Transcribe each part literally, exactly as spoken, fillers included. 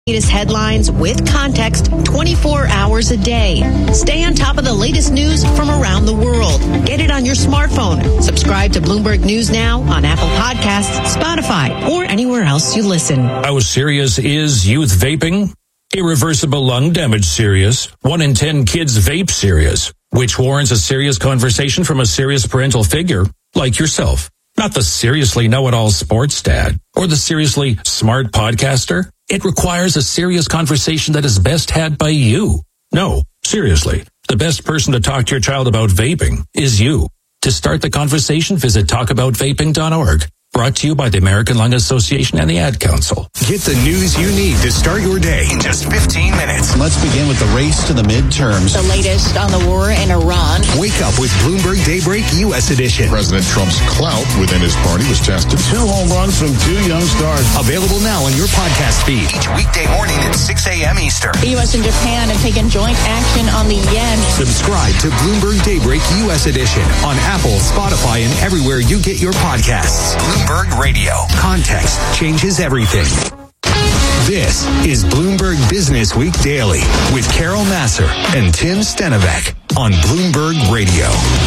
Latest headlines with context twenty-four hours a day. Stay on top of the latest news from around the world. Get it on your smartphone. Subscribe to Bloomberg News Now on Apple Podcasts, Spotify, or anywhere else you listen. How serious is youth vaping? Irreversible lung damage serious. One in ten kids vape serious, which warrants a serious conversation from a serious parental figure like yourself. Not the seriously know-it-all sports dad or the seriously smart podcaster. It requires a serious conversation that is best had by you. No, seriously, the best person to talk to your child about vaping is you. To start the conversation, visit talk about vaping dot org. Brought to you by the American Lung Association and the Ad Council. Get the news you need to start your day in just fifteen minutes. Let's begin with the race to the midterms. The latest on the war in Iran. Wake up with Bloomberg Daybreak U S Edition. President Trump's clout within his party was tested. Two home runs from two young stars. Available now on your podcast feed. Each weekday morning at six a.m. Eastern. The U S and Japan have taken joint action on the yen. Subscribe to Bloomberg Daybreak U S Edition on Apple, Spotify, and everywhere you get your podcasts. Bloomberg Radio. Context changes everything. This is Bloomberg Business Week Daily with Carol Massar and Tim Stenovec on Bloomberg Radio.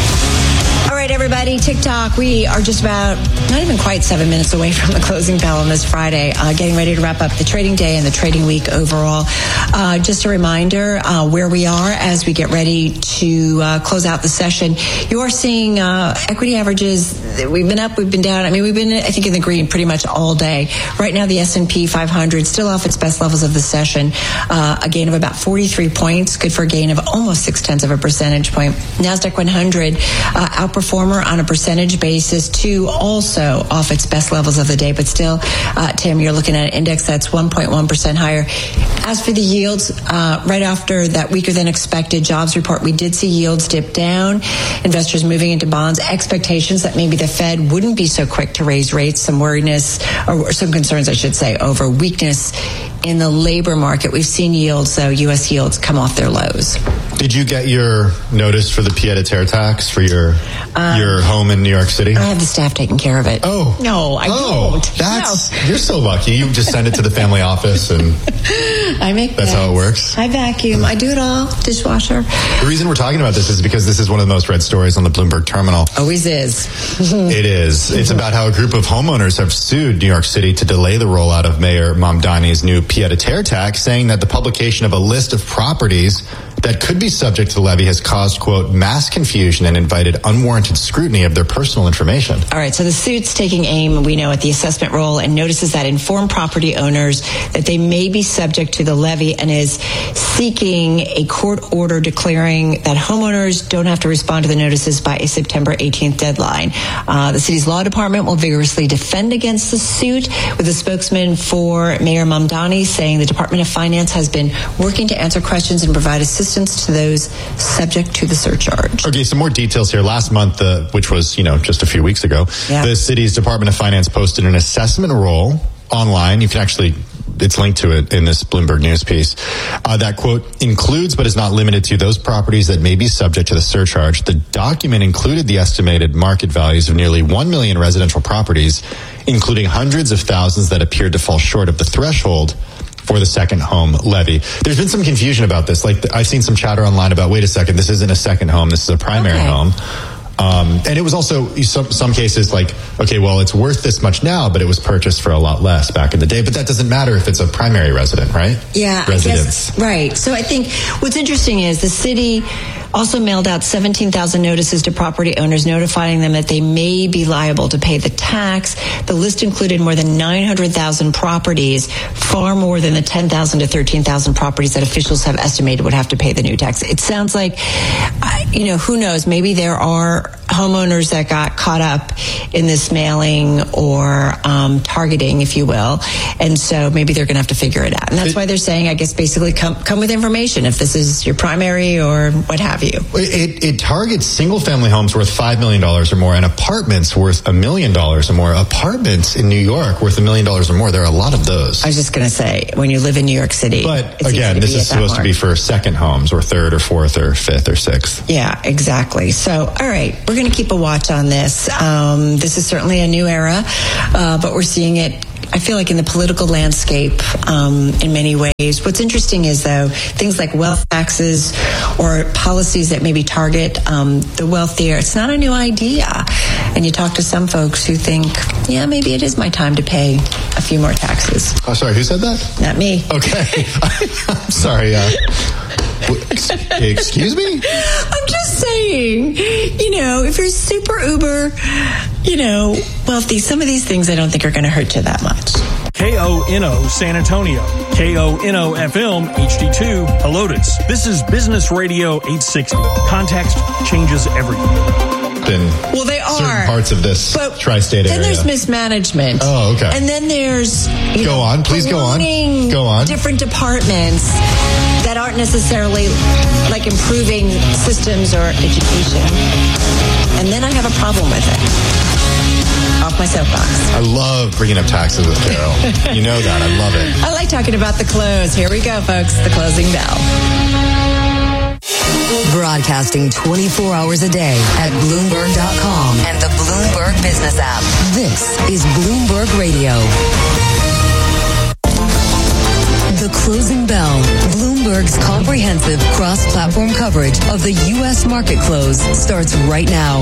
All right, everybody, TikTok, we are just about not even quite seven minutes away from the closing bell on this Friday, uh, getting ready to wrap up the trading day and the trading week overall. Uh, just a reminder uh, where we are as we get ready to uh, close out the session. You are seeing uh, equity averages. We've been up, we've been down. I mean, we've been, I think, in the green pretty much all day. Right now, the S and P five hundred still off its best levels of the session. Uh, a gain of about forty-three points, good for a gain of almost six tenths of a percentage point. NASDAQ one hundred uh, outperformer on a percentage basis, too, also off its best levels of the day. But still, uh, Tim, you're looking at an index that's one point one percent higher. As for the yields, uh, right after that weaker than expected jobs report, we did see yields dip down. Investors moving into bonds. Expectations that maybe the Fed wouldn't be so quick to raise rates. Some worriness, or some concerns, I should say, over weakness in the labor market. We've seen yields, though, U S yields come off their lows. Did you get your notice for the pied-à-terre tax for your um, your home in New York City? I have the staff taking care of it. Oh. No, I oh, don't. That's, no. You're so lucky. You just send it to the family office and I make that's that. how it works. I vacuum. I do it all. Dishwasher. The reason we're talking about this is because this is one of the most read stories on the Bloomberg terminal. Always is. It is. It's about how a group of homeowners have sued New York City to delay the rollout of Mayor Mamdani's new pied-à-terre tax, saying that the publication of a list of properties that could be subject to the levy has caused, quote, mass confusion and invited unwarranted scrutiny of their personal information. All right, so the suit's taking aim, we know, at the assessment roll and notices that inform property owners that they may be subject to the levy and is seeking a court order declaring that homeowners don't have to respond to the notices by a September eighteenth deadline. Uh, the city's law department will vigorously defend against the suit, with a spokesman for Mayor Mamdani saying the Department of Finance has been working to answer questions and provide assistance to those subject to the surcharge. Okay, some more details here. Last month, uh, which was, you know, just a few weeks ago, yeah. the city's Department of Finance posted an assessment roll online. You can actually, it's linked to it in this Bloomberg News piece, uh, that, quote, includes but is not limited to those properties that may be subject to the surcharge. The document included the estimated market values of nearly one million residential properties, including hundreds of thousands that appeared to fall short of the threshold for the second home levy. There's been some confusion about this. Like, I've seen some chatter online about, wait a second, this isn't a second home, this is a primary okay. home. Um, and it was also some, some cases like, okay, well, it's worth this much now, but it was purchased for a lot less back in the day. But that doesn't matter if it's a primary resident, right? Yeah. Residence. I guess, right. So I think what's interesting is the city also mailed out seventeen thousand notices to property owners notifying them that they may be liable to pay the tax. The list included more than nine hundred thousand properties, far more than the ten thousand to thirteen thousand properties that officials have estimated would have to pay the new tax. It sounds like, you know, who knows, maybe there are homeowners that got caught up in this mailing or um, targeting, if you will, and so maybe they're going to have to figure it out. And that's it, why they're saying, I guess, basically come come with information if this is your primary or what have you. It, it targets single-family homes worth five million dollars or more and apartments worth a million dollars or more. Apartments in New York worth a million dollars or more. There are a lot of those. I was just going to say, when you live in New York City. But again, this is supposed to be for second homes or third or fourth or fifth or sixth. Yeah, exactly. So, all right, we're going to keep a watch on this. Um, this is certainly a new era, uh, but we're seeing it I feel like in the political landscape, um, in many ways. What's interesting is, though, things like wealth taxes or policies that maybe target um, the wealthier, it's not a new idea. And you talk to some folks who think, yeah, maybe it is my time to pay a few more taxes. Oh, sorry, who said that? Not me. Okay. I'm sorry. Uh, excuse me? I'm just saying, you know, if you're super uber, you know, wealthy, some of these things I don't think are going to hurt you that much. K O N O San Antonio, K O N O F M H D two Helotes. This is Business Radio eight sixty. Context changes everything. In well, they are certain parts of this but tri-state then area. There's mismanagement. Oh, okay. And then there's you go know, on, please go on. Go on. Different departments that aren't necessarily like improving systems or education. And then I have a problem with it. Off my soapbox. I love bringing up taxes with Carol. You know that. I love it. I like talking about the close. Here we go, folks. The closing bell. Broadcasting twenty-four hours a day at Bloomberg dot com and the Bloomberg Business app. This is Bloomberg Radio. The closing bell. Bloomberg's comprehensive cross-platform coverage of the U S market close starts right now.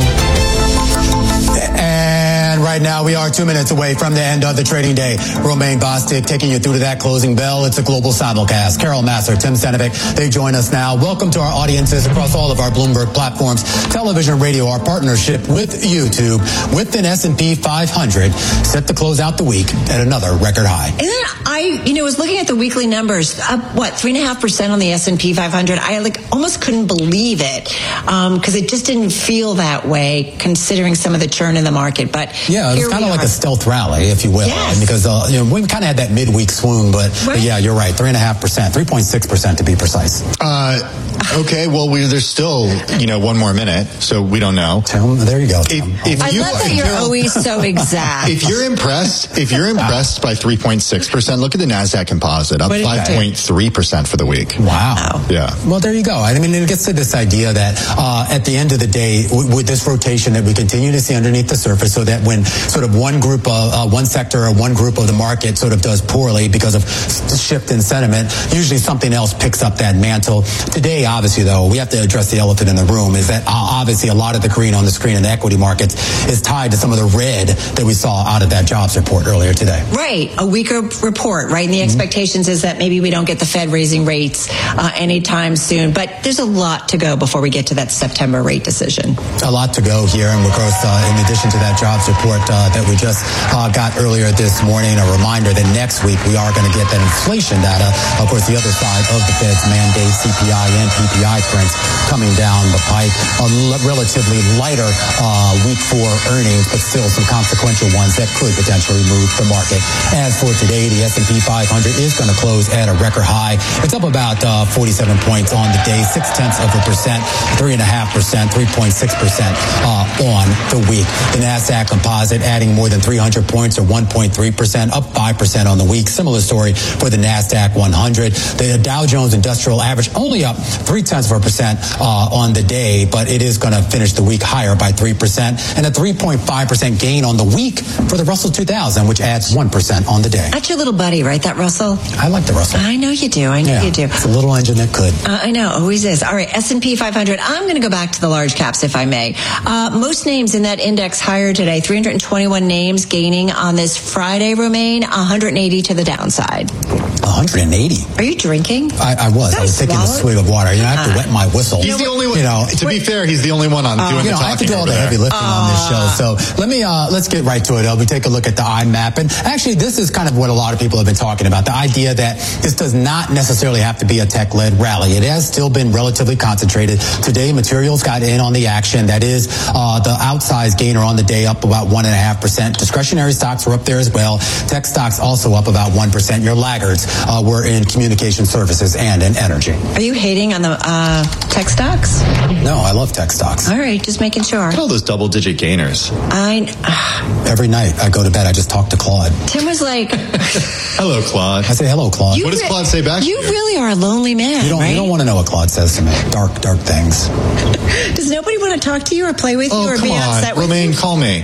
And right now we are two minutes away from the end of the trading day. Romaine Bostic taking you through to that closing bell. It's a global simulcast. Carol Massar, Tim Senovic, they join us now. Welcome to our audiences across all of our Bloomberg platforms, television, radio, our partnership with YouTube, with an S and P five hundred set to close out the week at another record high. And then I, you know, was looking at the weekly numbers, up, what, three and a half percent on the S and P five hundred. I like almost couldn't believe it because um, it just didn't feel that way considering some of the churn in the market. But yeah, it's kind of like a stealth rally, if you will. Yes. Because uh, you know, we kind of had that midweek swoon, but, right. but yeah, you're right, three and a half percent, three point six percent to be precise. Uh, okay, well, we, there's still you know one more minute, so we don't know. Tim, there you go. If, if I you, love that you're always so exact. If you're impressed, if you're impressed by three point six percent, look at the Nasdaq Composite, up five point three percent for the week. Wow. Yeah. Well, there you go. I mean, it gets to this idea that uh, at the end of the day, w- with this rotation that we continue to see underneath the surface, so that when sort of one group, of, uh, one sector or one group of the market sort of does poorly because of s- shift in sentiment, usually something else picks up that mantle. Today, obviously, though, we have to address the elephant in the room, is that uh, obviously a lot of the green on the screen in the equity markets is tied to some of the red that we saw out of that jobs report earlier today. Right. A weaker report, right? And the mm-hmm. expectations is that maybe we don't get the Fed raising rates uh, anytime soon. But there's a lot to go before we get to that September rate decision. A lot to go here. And of course, uh, in addition to that jobs report uh, that we just uh, got earlier this morning, a reminder that next week we are going to get that inflation data. Of course, the other side of the Fed's mandate, C P I and P P I prints coming down the pike. A l- relatively lighter uh, week four earnings, but still some consequential ones that could potentially move the market. As for today, the S and P five hundred is going to close at a record high. It's up about uh, forty-seven points on the day, six tenths of a percent, three and a half percent, three point six percent uh, on the week. The Nasdaq Composite adding more than three hundred points, or one point three percent, up five percent on the week. Similar story for the Nasdaq one hundred. The Dow Jones Industrial Average only up three tenths of a percent uh, on the day, but it is going to finish the week higher by three percent, and a three point five percent gain on the week for the Russell two thousand, which adds one percent on the day. That's your little buddy, right? That Russell? I like the Russell. I know you do. I know yeah, you do. It's a little engine that could. Uh, I know, always is. All right, S and P five hundred. I'm going to go back to the large caps, if I may. Uh, most names in that index higher today. three hundred twenty-one names gaining on this Friday, Romaine. one hundred eighty to the downside. one hundred eighty? Are you drinking? I, I was. I was taking a swig of water. You know, I have to uh, wet my whistle. He's the only one. You know, to be fair, he's the only one on uh, doing you know, the talking. I have to do all the there. heavy lifting uh, on this show. So let me uh, let's get right to it. Uh, we take a look at the I map, and actually, this is kind of what a lot of people have been talking about. The idea that this does not necessarily have to be a tech-led rally. It has still been relatively concentrated. Today, materials got in on the action. That is uh, the outsized gainer on the day, up about one and a half percent. Discretionary stocks were up there as well. Tech stocks also up about one percent. Your laggards uh, were in communication services and in energy. Are you hating on the uh, tech stocks? No, I love tech stocks. All right, just making sure. Look at all those double-digit gainers. I uh, every night I go to bed, I just talk to Claude. Tim was like, "Hello, Claude." I say, "Hello, Claude." What does Claude say back? You to you? really are a lonely man. You don't. Right? You don't want to know what Claude says to me. Dark, dark things. Does nobody want to talk to you or play with oh, you or come be on. upset with Romaine, you? call me.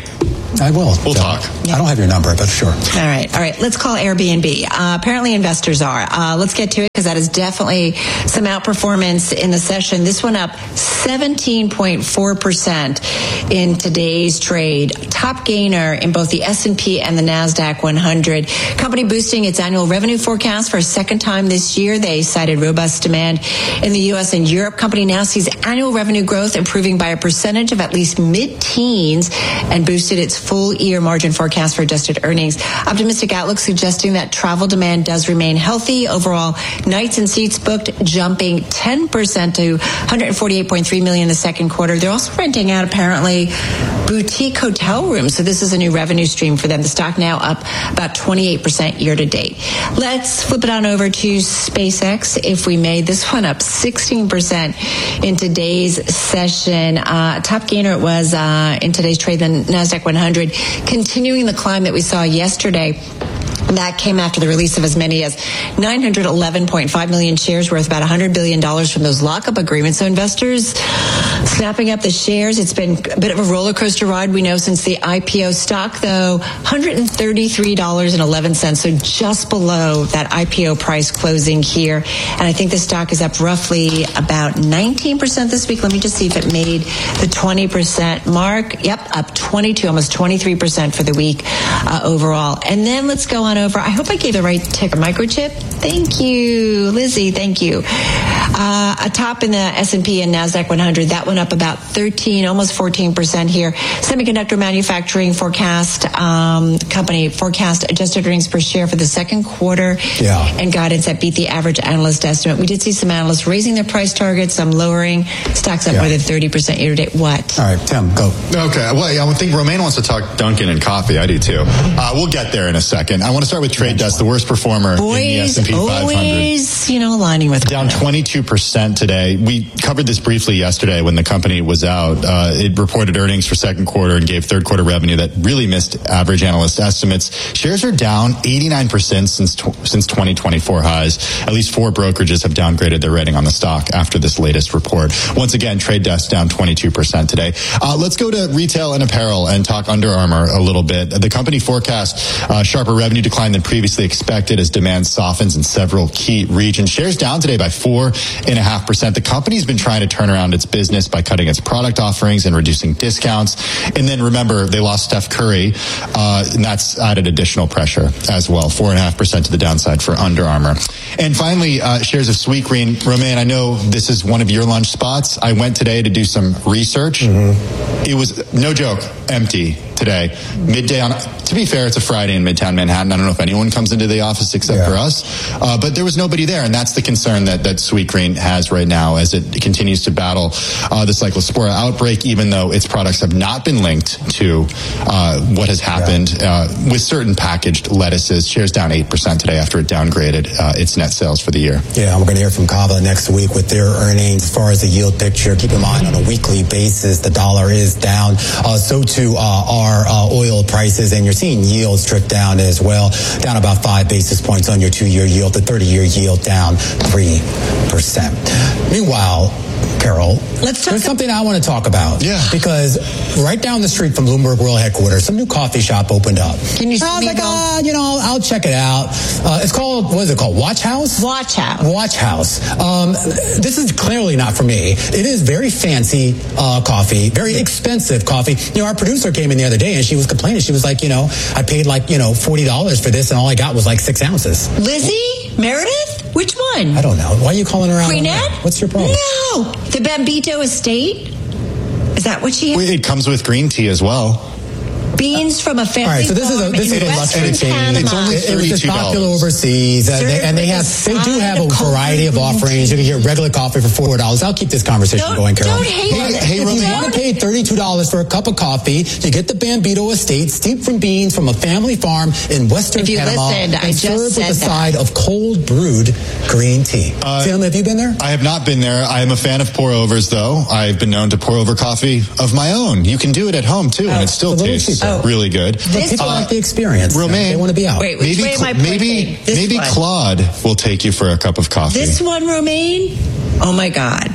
I will. We'll so, talk. Yeah. I don't have your number, but sure. All right. All right. Let's call Airbnb. Uh, apparently investors are. Uh, let's get to it because that is definitely some outperformance in the session. This one up seventeen point four percent in today's trade. Top gainer in both the S and P and the NASDAQ one hundred. Company boosting its annual revenue forecast for a second time this year. They cited robust demand in the U S and Europe. Company now sees annual revenue growth improving by a percentage of at least mid-teens and boosted its full year margin forecast for adjusted earnings. Optimistic outlook suggesting that travel demand does remain healthy. Overall, nights and seats booked jumping ten percent to one hundred forty-eight point three million in the second quarter. They're also renting out apparently boutique hotel rooms. So this is a new revenue stream for them. The stock now up about twenty-eight percent year to date. Let's flip it on over to SpaceX. If we made this one up sixteen percent in today's session. Uh, top gainer it was uh, in today's trade, the NASDAQ one hundred, continuing the climb that we saw yesterday. That came after the release of as many as nine hundred eleven point five million shares worth about one hundred billion dollars from those lockup agreements. So investors snapping up the shares. It's been a bit of a roller coaster ride, we know, since the I P O. Stock, though, one hundred thirty-three dollars and eleven cents, so just below that I P O price closing here. And I think the stock is up roughly about nineteen percent this week. Let me just see if it made the twenty percent mark. Yep, up twenty-two, almost twenty-three percent for the week uh, overall. And then let's go on over. I hope I gave the right ticker. Microchip. Thank you, Lizzie. Thank you. Uh, a top in the S and P and NASDAQ one hundred. That went up about thirteen, almost fourteen percent here. Semiconductor manufacturing forecast, um, company forecast adjusted earnings per share for the second quarter. Yeah. And guidance that beat the average analyst estimate. We did see some analysts raising their price targets, some lowering. Stocks up Yeah. more than thirty percent year to date. What? All right, Tim, go. Okay. Well, I would think Romaine wants to talk Dunkin' and coffee. I do too. Uh, we'll get there in a second. I want to start with Trade Desk, the worst performer Boys, in the S and P five hundred. Always, you know, aligning with down twenty-two percent today. We covered this briefly yesterday when the company was out. Uh, it reported earnings for second quarter and gave third quarter revenue that really missed average analyst estimates. Shares are down eighty-nine percent since tw- since twenty twenty-four highs. At least four brokerages have downgraded their rating on the stock after this latest report. Once again, Trade Desk down twenty-two percent today. Uh, let's go to retail and apparel and talk Under Armour a little bit. The company forecast uh, sharper revenue decline than previously expected as demand softens in several key regions. Shares down today by four and a half percent. The company's been trying to turn around its business by cutting its product offerings and reducing discounts. And then remember, they lost Steph Curry, uh, and that's added additional pressure as well. Four and a half percent to the downside for Under Armour. And finally, uh, shares of Sweetgreen. Romaine, I know this is one of your lunch spots. I went today to do some research. Mm-hmm. It was, no joke, empty today. Midday on, to be fair, it's a Friday in Midtown Manhattan. I don't know if anyone comes into the office except yeah. for us. Uh, but there was nobody there. And that's the concern that, that Sweetgreen has right now as it continues to battle uh, the Cyclospora outbreak, even though its products have not been linked to uh, what has happened yeah. uh, with certain packaged lettuces. Shares down eight percent today after it downgraded uh, its net sales for the year. Yeah, we're going to hear from Kava next week with their earnings. As far as the yield picture, keep in mind on a weekly basis, the dollar is down. Uh, so too uh, are uh, oil prices, and you're seeing yields drift down as well, down about five basis points on your two-year yield. The thirty-year yield down three percent. Meanwhile, Carol, Let's talk there's something I want to talk about. Yeah. Because right down the street from Bloomberg World Headquarters, some new coffee shop opened up. Can you I was like, ah, you know, I'll, I'll check it out. Uh, it's called, what is it called? Watch House? Watch House. Watch House. Um, this is clearly not for me. It is very fancy uh, coffee, very expensive coffee. You know, our producer came in the other day and she was complaining. She was like, you know, I paid like, you know, forty dollars for this and all I got was like six ounces. Lizzie? Meredith? Which one? I don't know. Why are you calling her out? Greenette? What's your problem? No. The Bambito Estate? Is that what she has? It comes with green tea as well. Beans from a family All right, so this is a this is a luxury chain. It's only it was just popular overseas, uh, they, and they have they do have a variety of offerings. You can get regular coffee for four dollars. I'll keep this conversation don't, going, Carol. Don't hate hey, hey, if you want to pay thirty-two dollars for a cup of coffee, you get the Bambito Estate, steeped from beans from a family farm in Western if you Panama, listened, and I just served said with a that. side of cold brewed green tea. Uh, Tim, have you been there? I have not been there. I am a fan of pour overs, though. I've been known to pour over coffee of my own. You can do it at home too, oh, and it still tastes oh. really good. But people uh, like the experience. Romaine, they want to be out. Wait, which maybe way am I maybe maybe one? Claude will take you for a cup of coffee. This one, Romaine? Oh my God.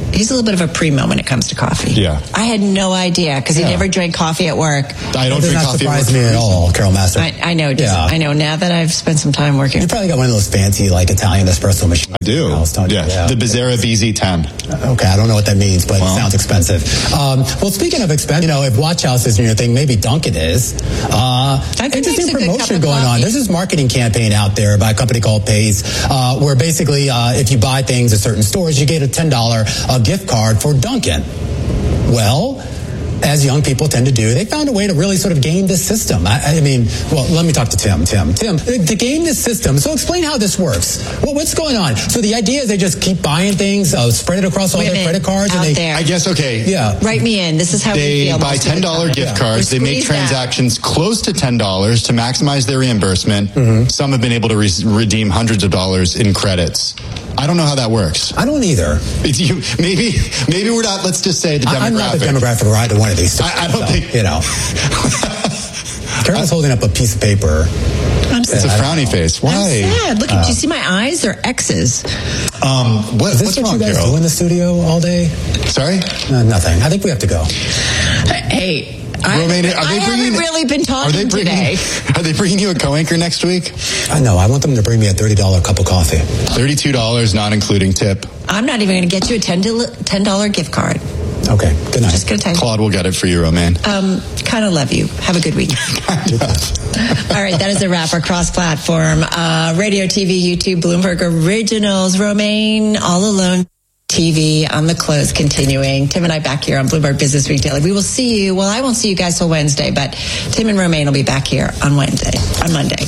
he's a little bit of a primo when it comes to coffee. Yeah. I had no idea because he Yeah. never drank coffee at work. I don't It does drink not coffee. surprise me at all, Carol Master. I, I know. Yeah. I know. Now that I've spent some time working, You probably got one of those fancy, like, Italian espresso machines. I do. House, don't you? Yeah. The Bizzera B Z ten. Okay, I don't know what that means, but Well. it sounds expensive. Um, well, speaking of expensive, you know, if Watch House isn't your thing, maybe Dunkin' is. Uh, Dunkin' interesting makes a good cup promotion of going on. coffee. There's this marketing campaign out there by a company called Pace, uh, where basically, uh, if you buy things at certain stores, you get a ten dollars uh, gift card for Dunkin'. Well, as young people tend to do, they found a way to really sort of game this system. I, I mean, well, let me talk to Tim. Tim, Tim, to game this system. So explain how this works. Well, what's going on? So the idea is they just keep buying things, uh, spread it across all Women their credit cards, out and they. there. I guess, okay. Yeah. write me in. This is how we They feel. buy most of the ten dollars time. gift Yeah. cards. They They make squeeze that. transactions close to ten dollars to maximize their reimbursement. Mm-hmm. Some have been able to re- redeem hundreds of dollars in credits. I don't know how that works. I don't either. It's you, maybe, maybe we're not. Let's just say the demographic. I, I'm not the demographic for either one of these. I, I don't so, think you know. Carol's holding up a piece of paper. I'm It's a sad. frowny face. Why? I'm sad. Look, Uh, do you see my eyes? They're X's. Um, what, Is this what's what wrong, you guys Carol? do in the studio all day? Sorry? Uh, nothing. I think we have to go. Hey, I, Romaine, are I they haven't bringing- really been Are talking they bringing? today. Are they bringing you a co-anchor next week? I know. I want them to bring me a thirty dollars cup of coffee. Thirty-two dollars, not including tip. I'm not even going to get you a ten dollars gift card. Okay. Good night. Just going to tell you. Claude will get it for you, Romaine. Um, kind of love you. Have a good week. All right, that is a wrap for cross-platform. Uh, radio, T V, YouTube, Bloomberg Originals, Romaine, All Alone T V on the close continuing. Tim and I back here on Bloomberg Business Week Daily. We will see you. Well, I won't see you guys till Wednesday, but Tim and Romaine will be back here on Wednesday, on Monday.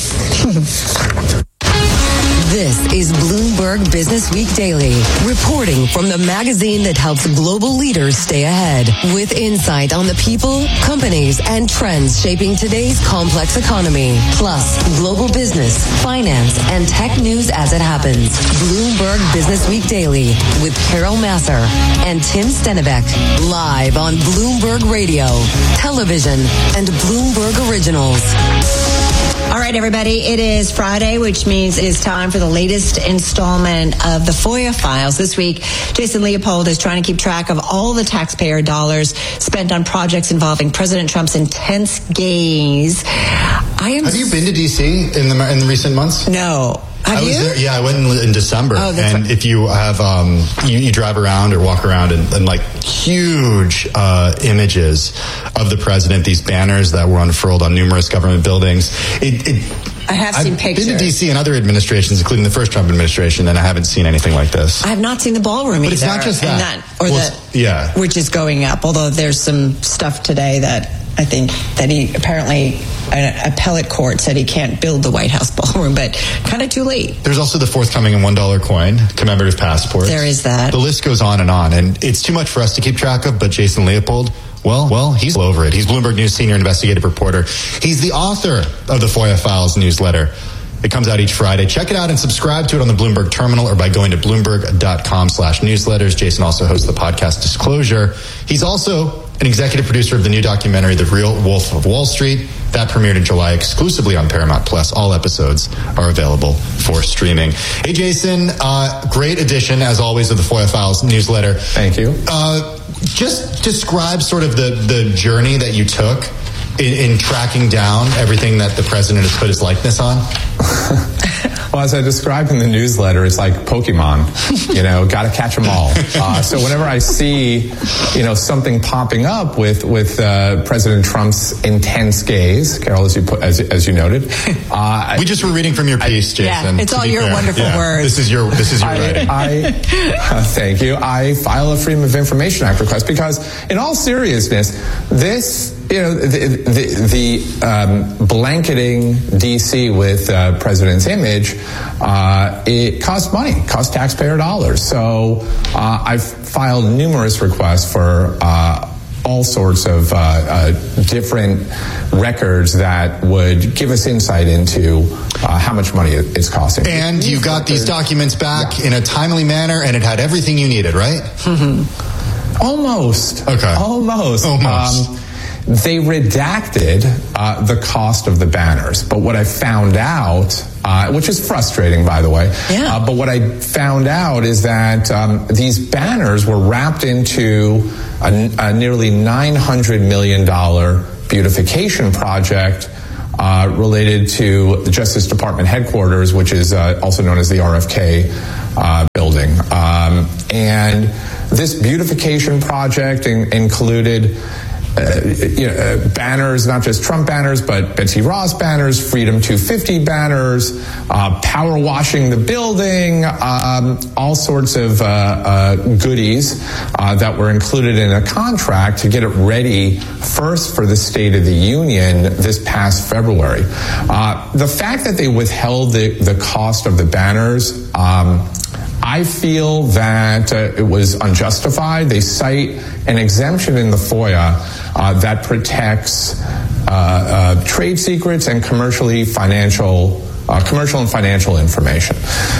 This is Bloomberg Business Week Daily, reporting from the magazine that helps global leaders stay ahead, with insight on the people, companies, and trends shaping today's complex economy, plus global business, finance, and tech news as it happens. Bloomberg Business Week Daily with Carol Masser and Tim Stennebeck, live on Bloomberg Radio, television, and Bloomberg Originals. All right, everybody. It is Friday, which means it is time for the latest installment of the FOIA files. This week, Jason Leopold is trying to keep track of all the taxpayer dollars spent on projects involving President Trump's intense gaze. I am. Have you been to D C in the in the recent months? No. Have I was you? there. Yeah, I went in, in December. Oh, that's and right. if you have, um, you, you drive around or walk around and, and like huge uh, images of the president, these banners that were unfurled on numerous government buildings. It, it, I have seen I've pictures. been to D C and other administrations, including the first Trump administration, and I haven't seen anything like this. I have not seen the ballroom But either. it's not just and that. or Well, the it's- yeah. which is going up. Although there's some stuff today that I think that he apparently an appellate court said he can't build the White House ballroom, but kind of too late. There's also the forthcoming and one dollar coin, commemorative passports. There is that. The list goes on and on, and it's too much for us to keep track of, but Jason Leopold, well, well, he's all over it. He's Bloomberg News senior investigative reporter. He's the author of the FOIA Files newsletter. It comes out each Friday. Check it out and subscribe to it on the Bloomberg terminal or by going to bloomberg.com slash newsletters. Jason also hosts the podcast Disclosure. He's also an executive producer of the new documentary, The Real Wolf of Wall Street. That premiered in July exclusively on Paramount Plus. All episodes are available for streaming. Hey, Jason, uh, great edition, as always, of the FOIA Files newsletter. Thank you. Uh, just describe sort of the, the journey that you took in, in tracking down everything that the president has put his likeness on. Well, as I described in the newsletter, it's like Pokemon, you know, got to catch them all. Uh, so whenever I see, you know, something popping up with with uh, President Trump's intense gaze, Carol, as you put, as, as you noted, uh, we just were reading from your piece, I, Jason. Yeah, it's all your fair. wonderful yeah. words. This is your this is your I, writing. I uh, thank you. I file a Freedom of Information Act request because, in all seriousness, this. You know, the, the, the um, blanketing D C with uh, President's image, uh, it costs money, costs taxpayer dollars. So uh, I've filed numerous requests for uh, all sorts of uh, uh, different records that would give us insight into uh, how much money it's costing. And you got these documents back yeah. in a timely manner, and it had everything you needed, right? Mm-hmm. Almost. Okay. Almost. Almost. Um, they redacted uh, the cost of the banners. But what I found out, uh, which is frustrating, by the way, yeah. uh, but what I found out is that um, these banners were wrapped into a, a nearly nine hundred million dollars beautification project uh, related to the Justice Department headquarters, which is uh, also known as the R F K uh, building. Um, and this beautification project in- included Uh, you know, uh, banners, not just Trump banners, but Betsy Ross banners, Freedom two fifty banners, uh, power washing the building, um, all sorts of uh, uh, goodies uh, that were included in a contract to get it ready first for the State of the Union this past February. Uh, the fact that they withheld the, the cost of the banners, um, I feel that uh, it was unjustified. They cite an exemption in the FOIA uh, that protects uh, uh, trade secrets and commercially financial, uh, commercial and financial information.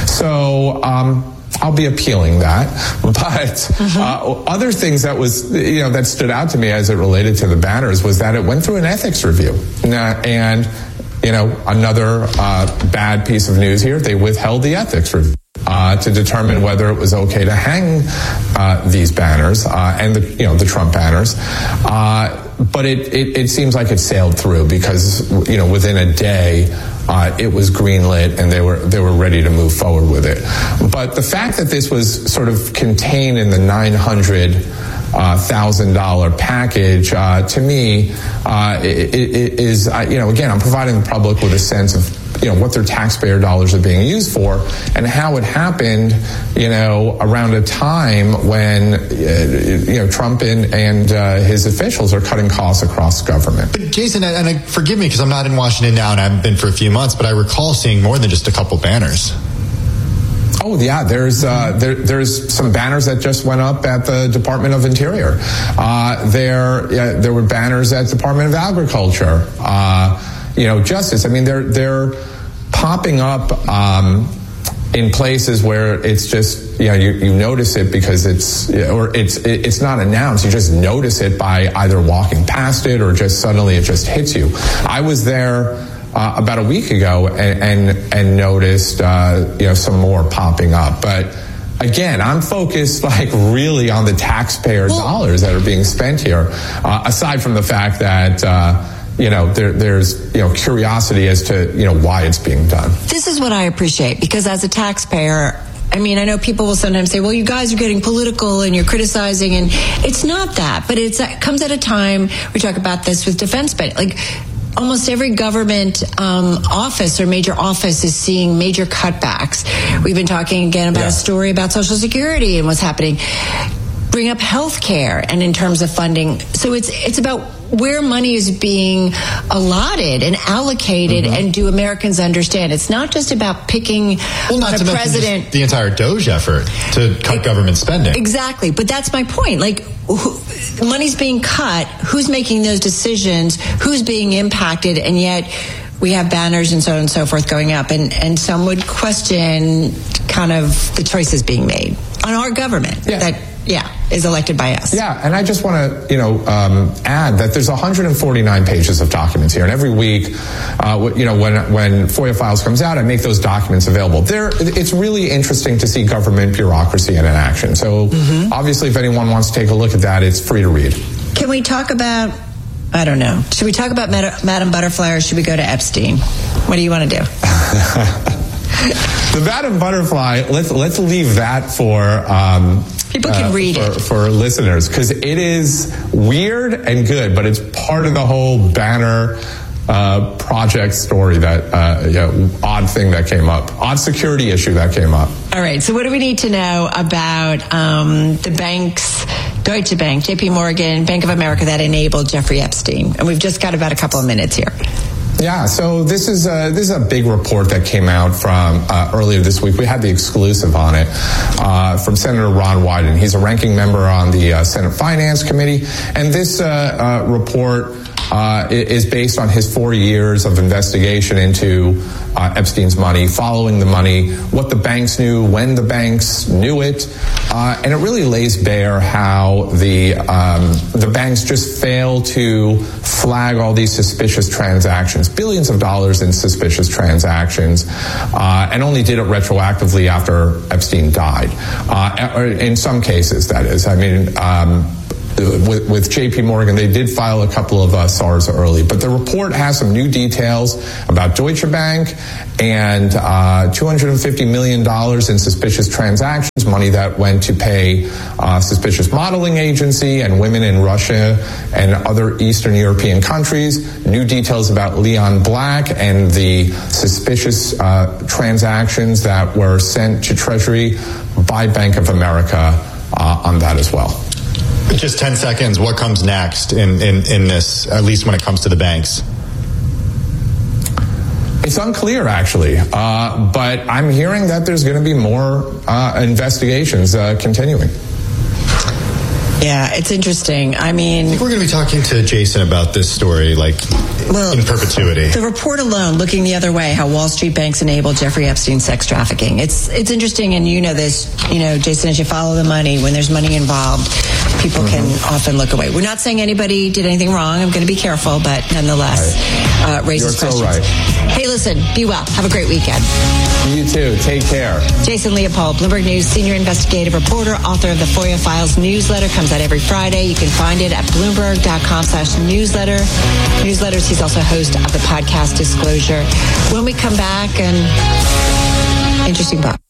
So um, I'll be appealing that. But mm-hmm. uh, other things that was, you know, that stood out to me as it related to the banners was that it went through an ethics review, and you know, another uh, bad piece of news here: they withheld the ethics review. Uh, to determine whether it was okay to hang uh, these banners uh, and the you know the Trump banners, uh, but it, it it seems like it sailed through because you know within a day uh, it was greenlit and they were they were ready to move forward with it. But the fact that this was sort of contained in the nine hundred thousand dollar package uh, to me uh, it, it is uh, you know again I'm providing the public with a sense of you know what their taxpayer dollars are being used for and how it happened you know around a time when uh, you know Trump and, and uh, his officials are cutting costs across government. But Jason, and, and forgive me because I'm not in Washington now and I haven't been for a few months, but I recall seeing more than just a couple banners. Oh yeah, there's uh, there, there's some banners that just went up at the Department of Interior. Uh, there uh, there were banners at Department of Agriculture. Uh, you know, Justice. I mean, they're they're popping up um, in places where it's just you know you, you notice it because it's or it's it's not announced. You just notice it by either walking past it or just suddenly it just hits you. I was there. Uh, about a week ago, and and, and noticed uh, you know some more popping up. But again, I'm focused like really on the taxpayer well, dollars that are being spent here. Uh, aside from the fact that uh, you know there, there's you know curiosity as to you know why it's being done. This is what I appreciate because as a taxpayer. I mean, I know people will sometimes say, well, you guys are getting political and you're criticizing, and it's not that, but it's, it comes at a time, we talk about this with defense spending, like almost every government um, office or major office is seeing major cutbacks. We've been talking again about yeah. a story about Social Security and what's happening. Bring up health care and in terms of funding. So it's it's about where money is being allotted and allocated, mm-hmm. and do Americans understand? It's not just about picking well, not on to a president. Just the entire Doge effort to cut it, government spending. Exactly, but that's my point. Like, who, money's being cut. Who's making those decisions? Who's being impacted? And yet, we have banners and so on and so forth going up, and and some would question kind of the choices being made on our government. Yeah. That, Yeah, is elected by us. Yeah, and I just want to, you know, um, add that there's one hundred forty-nine pages of documents here, and every week, uh, you know, when when FOIA Files comes out, I make those documents available. There, it's really interesting to see government bureaucracy in action. So, mm-hmm. obviously, if anyone wants to take a look at that, it's free to read. Can we talk about? I don't know. Should we talk about Mad- Madam Butterfly, or should we go to Epstein? What do you want to do? The Madam Butterfly. Let's let's leave that for. Um, People can uh, read for, it. For listeners, because it is weird and good, but it's part of the whole banner uh, project story, that uh, you know, odd thing that came up, odd security issue that came up. All right, so what do we need to know about um, the banks, Deutsche Bank, J P Morgan, Bank of America, that enabled Jeffrey Epstein? And we've just got about a couple of minutes here. Yeah, so this is a, this is a big report that came out from uh, earlier this week. We had the exclusive on it uh, from Senator Ron Wyden. He's a ranking member on the uh, Senate Finance Committee, and this uh, uh, report uh, is based on his four years of investigation into uh, Epstein's money, following the money, what the banks knew, when the banks knew it, uh, and it really lays bare how the um, the banks just fail to flag all these suspicious transactions, billions of dollars in suspicious transactions, uh, and only did it retroactively after Epstein died. Uh, or in some cases, that is. I mean, um, With, with J P Morgan, they did file a couple of uh, S A Rs early, but the report has some new details about Deutsche Bank and uh, two hundred fifty million dollars in suspicious transactions, money that went to pay uh, suspicious modeling agency and women in Russia and other Eastern European countries. New details about Leon Black and the suspicious uh, transactions that were sent to Treasury by Bank of America uh, on that as well. Just ten seconds. What comes next in, in, in this, at least when it comes to the banks? It's unclear, actually, uh, but I'm hearing that there's going to be more uh, investigations uh, continuing. Yeah, it's interesting. I mean, I think we're going to be talking to Jason about this story, like, well, in perpetuity. The report alone, looking the other way, how Wall Street banks enabled Jeffrey Epstein's sex trafficking. It's it's interesting, and you know this, you know, Jason, as you follow the money, when there's money involved, people mm-hmm. can often look away. We're not saying anybody did anything wrong. I'm going to be careful, but nonetheless, uh, raises You're questions. So right. Hey, listen, be well. Have a great weekend. You too. Take care. Jason Leopold, Bloomberg News senior investigative reporter, author of the FOIA Files newsletter, comes out every Friday. You can find it at bloomberg.com slash newsletter. Newsletters. He's also host of the podcast Disclosure. When we come back, and interesting book.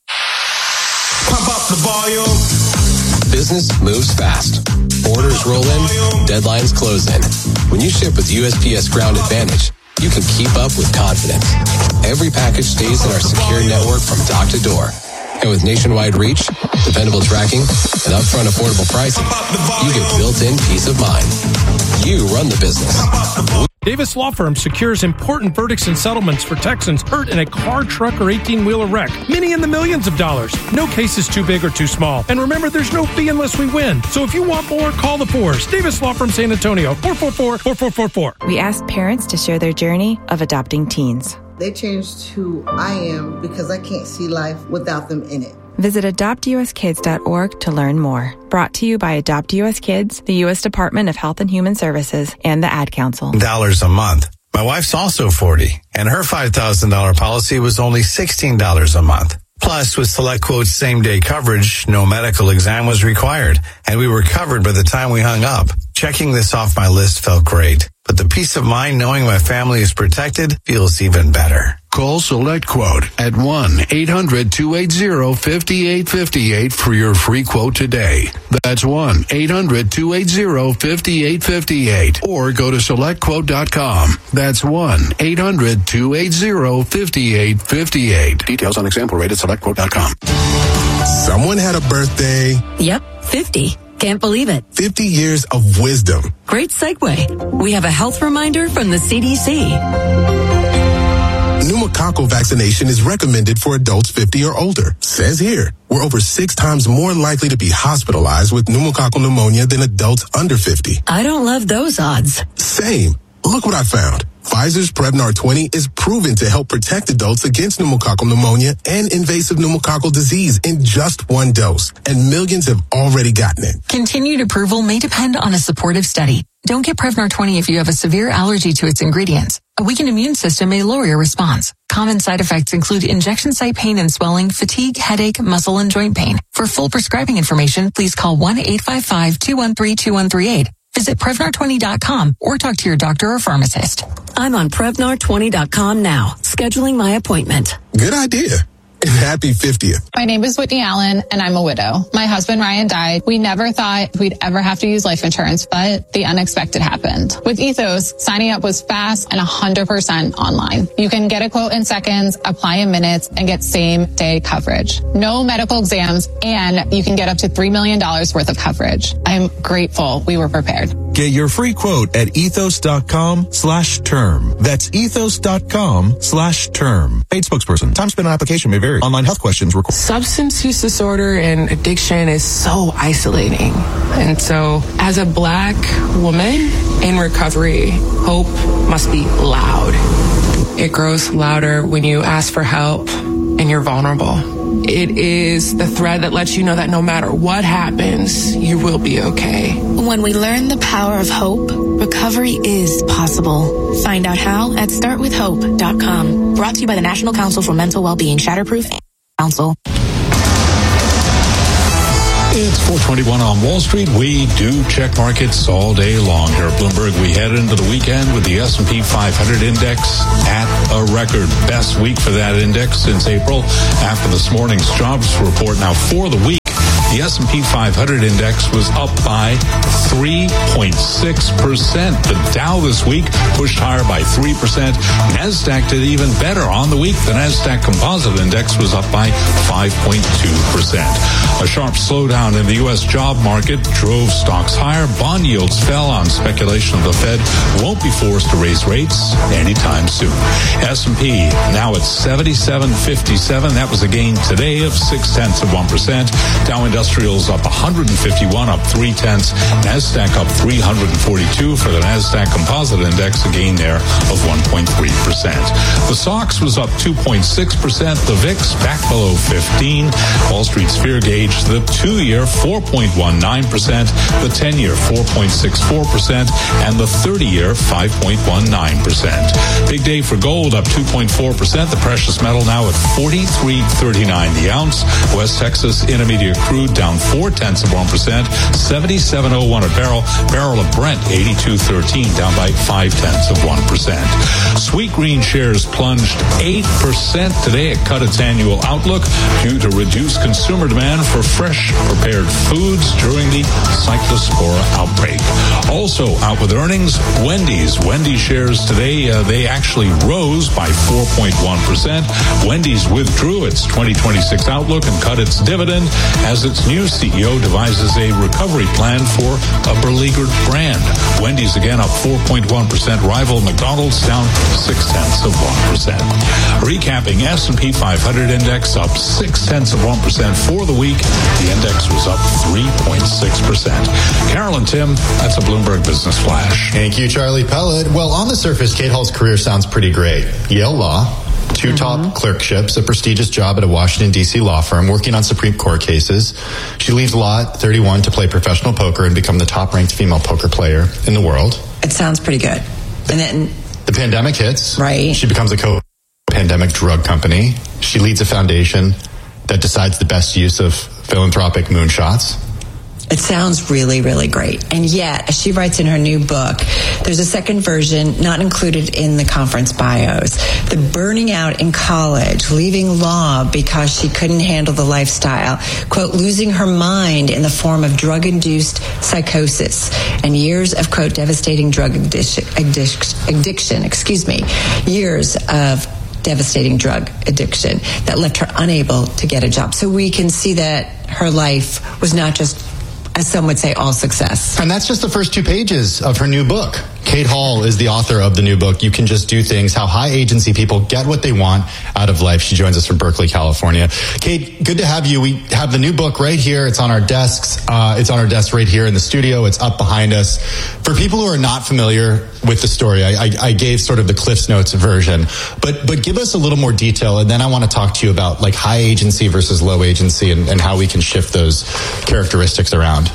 Pump up the volume. Business moves fast. Orders roll in, deadlines close in. When you ship with U S P S Ground Advantage, you can keep up with confidence. Every package stays in our secure network from dock to door. And with nationwide reach, dependable tracking, and upfront affordable pricing, you get built-in peace of mind. You run the business. Davis Law Firm secures important verdicts and settlements for Texans hurt in a car, truck, or eighteen-wheeler wreck. Many in the millions of dollars. No case is too big or too small. And remember, there's no fee unless we win. So if you want more, call the Fours. Davis Law Firm San Antonio, four four four, four four four four. We asked parents to share their journey of adopting teens. They changed who I am because I can't see life without them in it. Visit adopt u s kids dot org to learn more. Brought to you by Adopt U S Kids, the U S Department of Health and Human Services, and the Ad Council. Dollars a month. My wife's also forty, and her five thousand dollars policy was only sixteen dollars a month. Plus, with SelectQuote's same-day coverage, no medical exam was required, and we were covered by the time we hung up. Checking this off my list felt great, but the peace of mind knowing my family is protected feels even better. Call SelectQuote at one eight hundred two eight zero five eight five eight for your free quote today. That's one eight hundred two eight zero five eight five eight. Or go to select quote dot com. That's one eight hundred two eight zero five eight five eight. Details on example rate at select quote dot com. Someone had a birthday. Yep, fifty. Can't believe it. fifty years of wisdom. Great segue. We have a health reminder from the C D C. Pneumococcal vaccination is recommended for adults fifty or older. Says here, we're over six times more likely to be hospitalized with pneumococcal pneumonia than adults under fifty. I don't love those odds. Same. Look what I found. Pfizer's Prevnar twenty is proven to help protect adults against pneumococcal pneumonia and invasive pneumococcal disease in just one dose. And millions have already gotten it. Continued approval may depend on a supportive study. Don't get Prevnar twenty if you have a severe allergy to its ingredients. A weakened immune system may lower your response. Common side effects include injection site pain and swelling, fatigue, headache, muscle, and joint pain. For full prescribing information, please call one eight five five, two one three, two one three eight. Visit Prevnar twenty dot com or talk to your doctor or pharmacist. I'm on Prevnar twenty dot com now, scheduling my appointment. Good idea. And happy fiftieth. My name is Whitney Allen, and I'm a widow. My husband, Ryan, died. We never thought we'd ever have to use life insurance, but the unexpected happened. With Ethos, signing up was fast and one hundred percent online. You can get a quote in seconds, apply in minutes, and get same-day coverage. No medical exams, and you can get up to three million dollars worth of coverage. I'm grateful we were prepared. Get your free quote at ethos.com slash term. That's ethos.com slash term. Paid spokesperson. Time spent on application may vary. Online health questions required. Substance use disorder and addiction is so isolating. And so as a Black woman in recovery, hope must be loud. It grows louder when you ask for help and you're vulnerable. It is the thread that lets you know that no matter what happens, you will be okay. When we learn the power of hope, recovery is possible. Find out how at start with hope dot com. Brought to you by the National Council for Mental Wellbeing, Shatterproof Council. It's four twenty-one on Wall Street. We do check markets all day long here at Bloomberg. We head into the weekend with the S and P five hundred index at a record best week for that index since April after this morning's jobs report. Now for the week, the S and P five hundred index was up by three point six percent. The Dow this week pushed higher by three percent. NASDAQ did even better on the week. The NASDAQ Composite Index was up by five point two percent. A sharp slowdown in the U S job market drove stocks higher. Bond yields fell on speculation of the Fed won't be forced to raise rates anytime soon. S and P now at seventy-seven fifty-seven. That was a gain today of six tenths of one percent. Dow Industrials up one hundred fifty-one, up three tenths. NASDAQ up three hundred forty-two for the NASDAQ Composite Index, a gain there of one point three percent. The S O X was up two point six percent. The V I X back below fifteen. Wall Street's fear gauge, the two-year four point one nine percent, the ten-year four point six four percent, and the thirty-year five point one nine percent. Big day for gold, up two point four percent. The precious metal now at forty-three thirty-nine the ounce. West Texas Intermediate crude down four tenths of one percent, seventy-seven oh one a barrel. Barrel of Brent eighty-two thirteen, down by five tenths of one percent. Sweet Green shares plunged eight percent today. It cut its annual outlook due to reduced consumer demand for fresh prepared foods during the Cyclospora outbreak. Also out with earnings, Wendy's. Wendy's shares today, uh, they actually rose by four point one percent. Wendy's withdrew its twenty twenty-six outlook and cut its dividend as its new C E O devises a recovery plan for a beleaguered brand. Wendy's again up four point one percent. Rival McDonald's down six tenths of one percent. Recapping, S and P five hundred index up six tenths of one percent for the week. The index was up three point six percent. Carolyn Tim, that's a Bloomberg Business Flash. Thank you, Charlie Pellet. Well, on the surface, Kate Hall's career sounds pretty great. Yale Law, two mm-hmm. top clerkships, a prestigious job at a Washington, D C law firm, working on Supreme Court cases. She leaves law at thirty-one to play professional poker and become the top-ranked female poker player in the world. It sounds pretty good. And then the pandemic hits. Right. She becomes a co-pandemic drug company. She leads a foundation that decides the best use of philanthropic moonshots. It sounds really, really great. And yet, as she writes in her new book, there's a second version not included in the conference bios. The burning out in college, leaving law because she couldn't handle the lifestyle, quote, losing her mind in the form of drug-induced psychosis, and years of, quote, devastating drug addiction, addiction, excuse me, years of devastating drug addiction that left her unable to get a job. So we can see that her life was not just, as some would say, all success. And that's just the first two pages of her new book. Kate Hall is the author of the new book, You Can Just Do Things, How High Agency People Get What They Want Out of Life. She joins us from Berkeley, California. Kate, good to have you. We have the new book right here. It's on our desks. Uh, it's on our desk right here in the studio. It's up behind us. For people who are not familiar with the story, I, I, I gave sort of the Cliff's Notes version, but but give us a little more detail, and then I want to talk to you about like high agency versus low agency and, and how we can shift those characteristics around.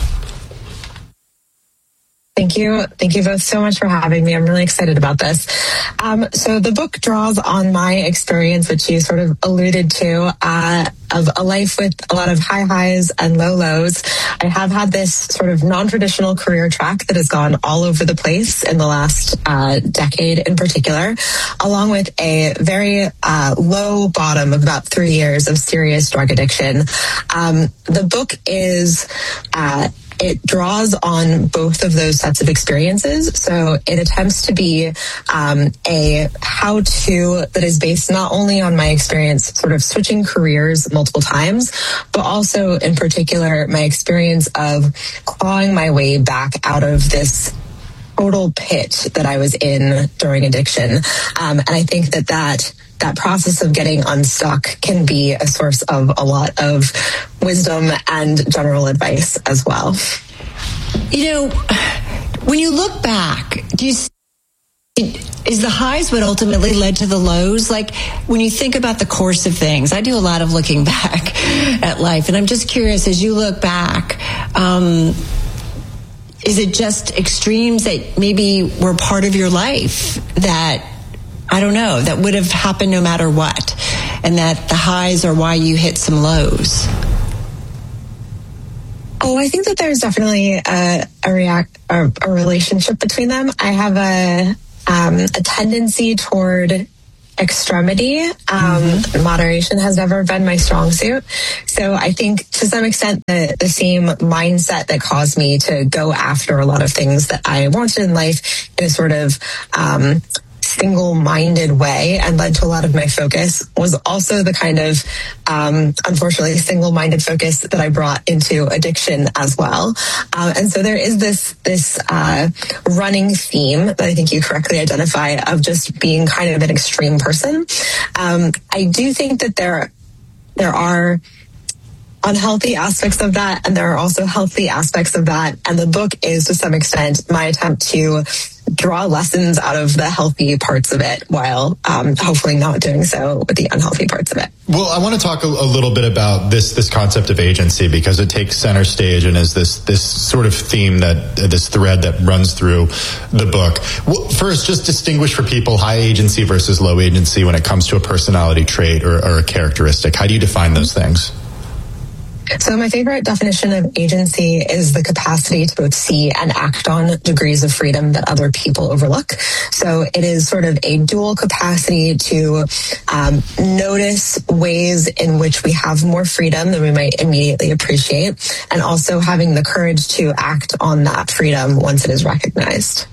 Thank you. Thank you both so much for having me. I'm really excited about this. Um, so the book draws on my experience, which you sort of alluded to, uh, of a life with a lot of high highs and low lows. I have had this sort of non-traditional career track that has gone all over the place in the last uh, decade in particular, along with a very uh, low bottom of about three years of serious drug addiction. Um, the book is... Uh, It draws on both of those sets of experiences. So it attempts to be um, a how-to that is based not only on my experience sort of switching careers multiple times, but also in particular my experience of clawing my way back out of this total pit that I was in during addiction. Um, and I think that that that process of getting unstuck can be a source of a lot of wisdom and general advice as well. You know, when you look back, do you see is the highs what ultimately led to the lows? Like, when you think about the course of things, I do a lot of looking back at life, and I'm just curious, as you look back, um, is it just extremes that maybe were part of your life that, I don't know, that would have happened no matter what, and that the highs are why you hit some lows? Oh, I think that there's definitely a, a react a, a relationship between them. I have a um, a tendency toward extremity. Um, mm-hmm. Moderation has never been my strong suit. So I think to some extent the, the same mindset that caused me to go after a lot of things that I wanted in life in a sort of um, single-minded way and led to a lot of my focus was also the kind of, um, unfortunately, single-minded focus that I brought into addiction as well. Uh, and so there is this this uh, running theme that I think you correctly identify of just being kind of an extreme person. Um, I do think that there there are unhealthy aspects of that, and there are also healthy aspects of that. And the book is, to some extent, my attempt to draw lessons out of the healthy parts of it while um, hopefully not doing so with the unhealthy parts of it. Well, I want to talk a, a little bit about this this concept of agency, because it takes center stage and is this this sort of theme, that this thread that runs through the book. Well, first, just distinguish for people high agency versus low agency when it comes to a personality trait or, or a characteristic. How do you define those things? So my favorite definition of agency is the capacity to both see and act on degrees of freedom that other people overlook. So it is sort of a dual capacity to um, notice ways in which we have more freedom than we might immediately appreciate, and also having the courage to act on that freedom once it is recognized.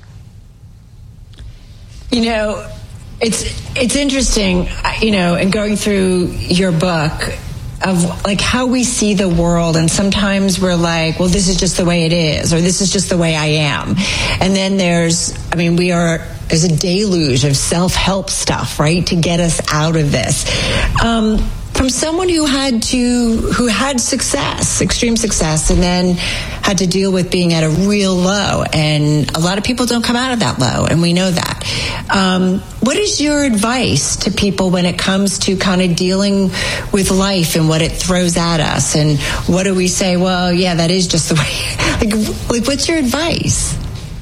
You know, it's it's interesting, you know, in going through your book, of like how we see the world, and sometimes we're like, well, this is just the way it is, or this is just the way I am. And then there's, I mean, we are, there's a deluge of self-help stuff, right, to get us out of this. Um, from someone who had to, who had success, extreme success, and then had to deal with being at a real low, and a lot of people don't come out of that low, and we know that. Um, what is your advice to people when it comes to kind of dealing with life and what it throws at us, and what do we say? Well, yeah, that is just the way. Like, like what's your advice?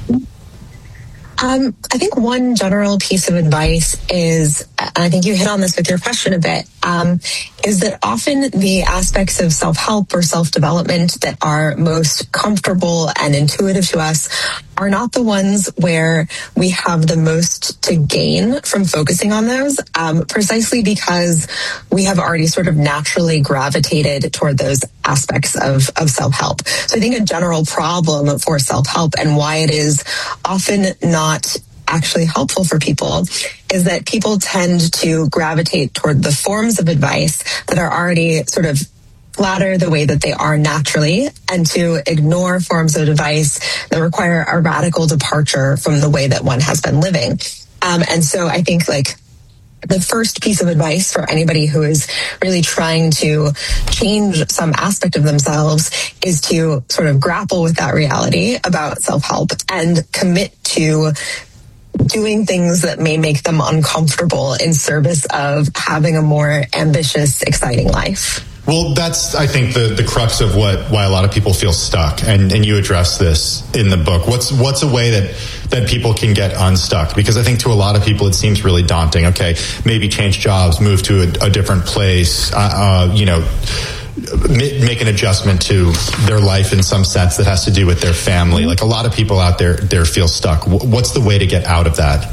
Um, I think one general piece of advice is, and I think you hit on this with your question a bit, um, is that often the aspects of self-help or self-development that are most comfortable and intuitive to us are not the ones where we have the most to gain from focusing on those, um, precisely because we have already sort of naturally gravitated toward those aspects of, of self-help. So I think a general problem for self-help, and why it is often not actually helpful for people, is that people tend to gravitate toward the forms of advice that are already sort of flatter the way that they are naturally, and to ignore forms of advice that require a radical departure from the way that one has been living. Um, and so I think like the first piece of advice for anybody who is really trying to change some aspect of themselves is to sort of grapple with that reality about self-help and commit to doing things that may make them uncomfortable in service of having a more ambitious, exciting life. Well, that's, I think, the, the crux of what why a lot of people feel stuck, and, and you address this in the book. What's what's a way that, that people can get unstuck? Because I think to a lot of people it seems really daunting. Okay, maybe change jobs, move to a, a different place, uh, uh, you know, make an adjustment to their life in some sense that has to do with their family. Like a lot of people out there, there feel stuck. What's the way to get out of that?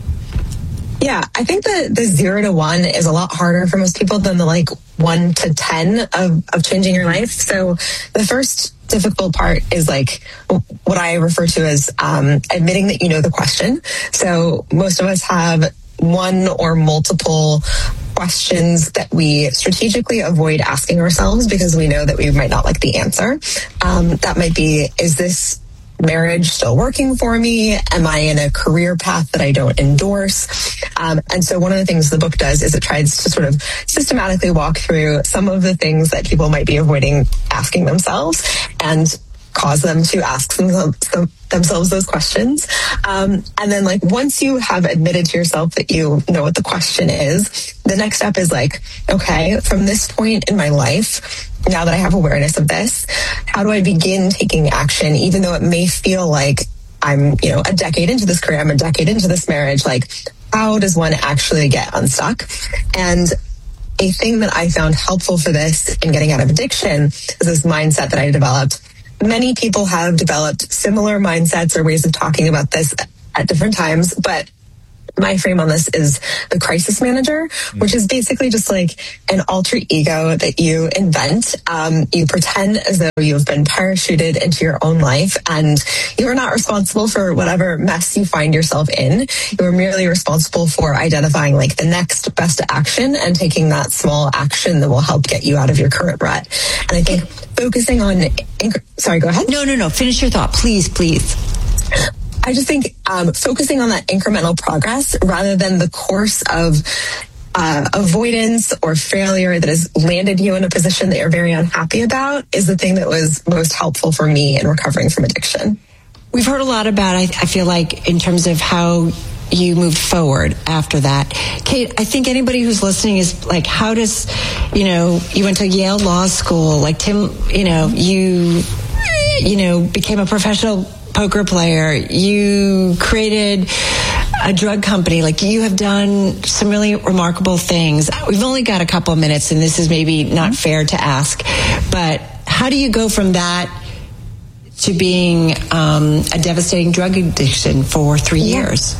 Yeah, I think the, the zero to one is a lot harder for most people than the like one to ten of, of changing your life. So the first difficult part is like what I refer to as um, admitting that you know the question. So most of us have one or multiple questions that we strategically avoid asking ourselves because we know that we might not like the answer. Um, that might be, is this marriage still working for me? Am I in a career path that I don't endorse? Um, and so one of the things the book does is it tries to sort of systematically walk through some of the things that people might be avoiding asking themselves, and cause them to ask themselves, themselves those questions. Um, and then like once you have admitted to yourself that you know what the question is, the next step is like, okay, from this point in my life, now that I have awareness of this, how do I begin taking action, even though it may feel like I'm, you know, a decade into this career, I'm a decade into this marriage, like how does one actually get unstuck? And a thing that I found helpful for this in getting out of addiction is this mindset that I developed. Many people have developed similar mindsets or ways of talking about this at different times, but my frame on this is the crisis manager, which is basically just like an alter ego that you invent. Um, you pretend as though you've been parachuted into your own life and you are not responsible for whatever mess you find yourself in. You are merely responsible for identifying like the next best action and taking that small action that will help get you out of your current rut. And I think focusing on, sorry, go ahead. No, no, no. Finish your thought, please, please. I just think um, focusing on that incremental progress rather than the course of uh, avoidance or failure that has landed you in a position that you're very unhappy about is the thing that was most helpful for me in recovering from addiction. We've heard a lot about, I, I feel like, in terms of how you moved forward after that. Kate, I think anybody who's listening is like, how does, you know, you went to Yale Law School, like Tim, you know, you, you know, became a professional poker player, you created a drug company, like you have done some really remarkable things. We've only got a couple of minutes and this is maybe not fair to ask, but how do you go from that to being um, a devastating drug addiction for three yeah. years?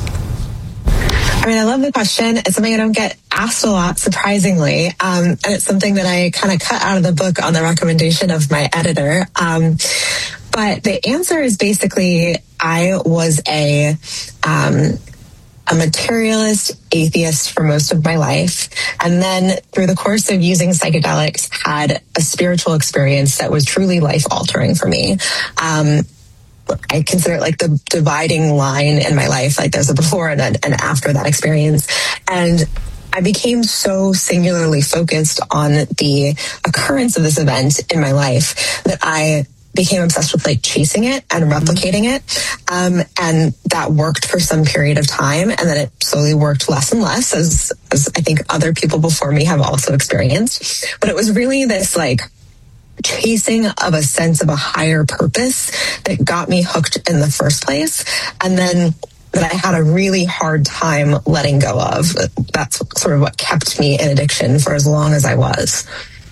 I mean, I love the question. It's something I don't get asked a lot, surprisingly. Um, and it's something that I kind of cut out of the book on the recommendation of my editor. Um, But the answer is basically I was a um, a materialist atheist for most of my life. And then through the course of using psychedelics, had a spiritual experience that was truly life-altering for me. Um, I consider it like the dividing line in my life. Like there's a before and an and after that experience. And I became so singularly focused on the occurrence of this event in my life that I became obsessed with like chasing it and replicating it. Um, and that worked for some period of time. And then it slowly worked less and less as, as I think other people before me have also experienced. But it was really this like chasing of a sense of a higher purpose that got me hooked in the first place. And then that I had a really hard time letting go of. That's sort of what kept me in addiction for as long as I was.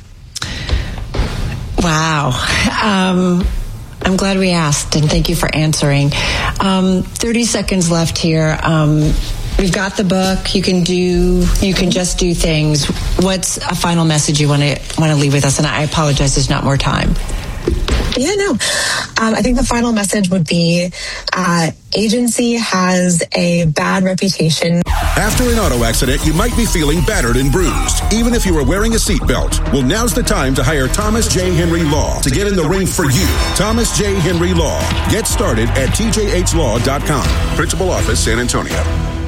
Wow. Um, I'm glad we asked, and thank you for answering. Um, thirty seconds left here. Um, we've got the book. You can do, you can just do things. What's a final message you want to want to leave with us? And I apologize, there's not more time. Yeah, no. Um, I think the final message would be uh, agency has a bad reputation. After an auto accident, you might be feeling battered and bruised, even if you were wearing a seatbelt. Well, now's the time to hire Thomas J. Henry Law to get in the ring for you. Thomas J. Henry Law. Get started at T J H law dot com. Principal Office, San Antonio.